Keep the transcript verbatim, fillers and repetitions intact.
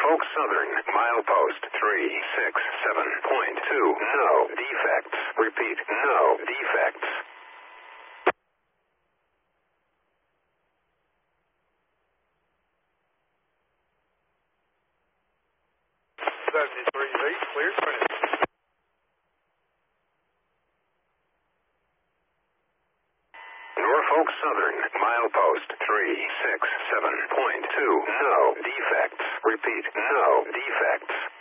Norfolk Southern, milepost three six seven point two. No defects. Repeat, no defects. seventy-three feet, clear finish. Norfolk Southern, milepost three six seven point two. No defects. Repeat, no defects.